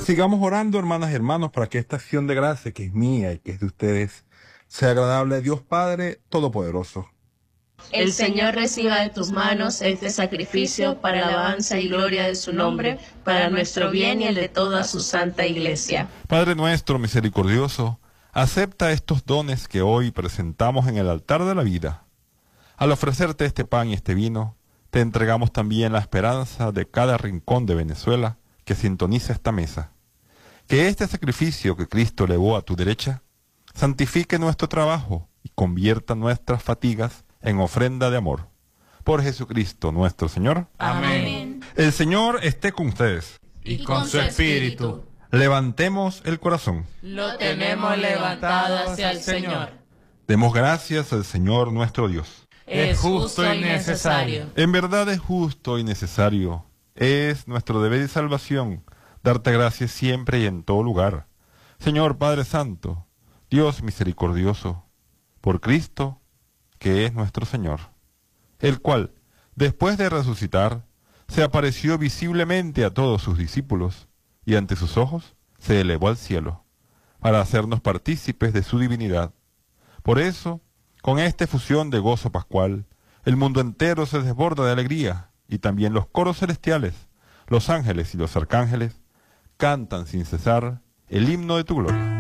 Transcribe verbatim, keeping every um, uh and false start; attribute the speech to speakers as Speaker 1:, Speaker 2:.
Speaker 1: Sigamos orando, hermanas y hermanos, para que esta acción de gracia que es mía y que es de ustedes sea agradable a Dios Padre Todopoderoso.
Speaker 2: El Señor reciba de tus manos este sacrificio para alabanza y gloria de su nombre, para nuestro bien y el de toda su santa Iglesia.
Speaker 1: Padre nuestro misericordioso, acepta estos dones que hoy presentamos en el altar de la vida. Al ofrecerte este pan y este vino, te entregamos también la esperanza de cada rincón de Venezuela que sintoniza esta mesa. Que este sacrificio que Cristo elevó a tu derecha santifique nuestro trabajo y convierta nuestras fatigas en ofrenda de amor. Por Jesucristo nuestro Señor.
Speaker 2: Amén.
Speaker 1: El Señor esté con ustedes.
Speaker 3: Y con su espíritu.
Speaker 1: Levantemos el corazón.
Speaker 2: Lo tenemos levantado hacia el Señor.
Speaker 1: Demos gracias al Señor nuestro Dios.
Speaker 2: Es justo y necesario.
Speaker 1: En verdad es justo y necesario. Es nuestro deber y salvación darte gracias siempre y en todo lugar. Señor Padre Santo, Dios misericordioso, por Cristo, que es nuestro Señor, el cual, después de resucitar, se apareció visiblemente a todos sus discípulos, y ante sus ojos se elevó al cielo, para hacernos partícipes de su divinidad. Por eso, con esta efusión de gozo pascual, el mundo entero se desborda de alegría, y también los coros celestiales, los ángeles y los arcángeles, cantan sin cesar el himno de tu gloria.